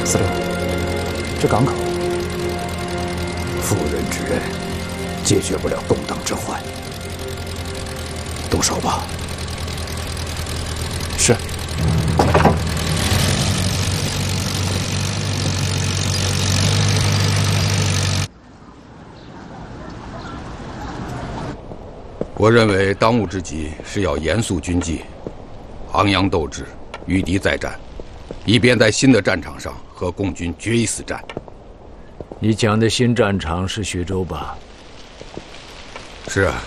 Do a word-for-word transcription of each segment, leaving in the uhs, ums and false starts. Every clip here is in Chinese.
司令，这港口， 妇人之仁解决不了动荡之患，动手吧。 是。 我认为当务之急是要严肃军纪，昂扬斗志，与敌再战，以便在新的战场上和共军决一死战。 你讲的新战场是徐州吧？ 是啊。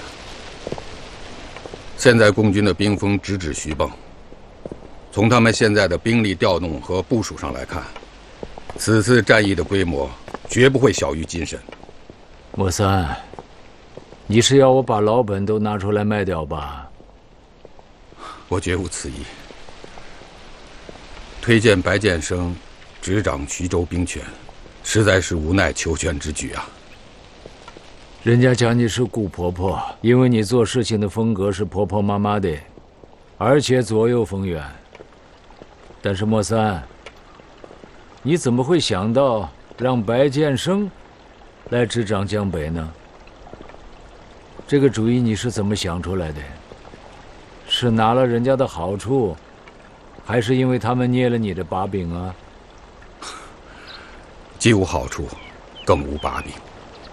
现在共军的兵锋直指徐蚌，从他们现在的兵力调动和部署上来看，此次战役的规模绝不会小于金神。 莫三，你是要我把老本都拿出来卖掉吧？ 我绝无此意。推荐白建生执掌徐州兵权，实在是无奈求全之举啊。 人家讲你是顾婆婆，因为你做事情的风格是婆婆妈妈的，而且左右逢源。但是莫三，你怎么会想到让白建生来执掌江北呢？这个主意你是怎么想出来的？是拿了人家的好处，还是因为他们捏了你的把柄啊？ 既无好处，更无把柄。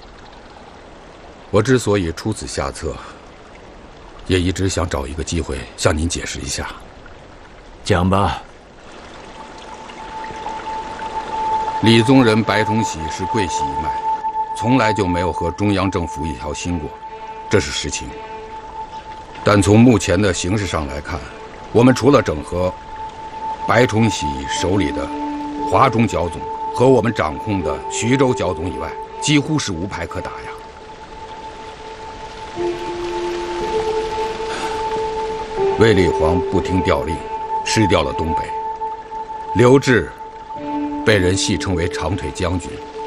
我之所以出此下策，也一直想找一个机会向您解释一下。 讲吧。 李宗仁、白崇禧是桂系一脉，从来就没有和中央政府一条心过，这是实情。但从目前的形势上来看，我们除了整合白崇禧手里的华中剿总和我们掌控的徐州剿总以外，几乎是无牌可打呀。卫立煌不听调令，失掉了东北。刘志被人戏称为长腿将军，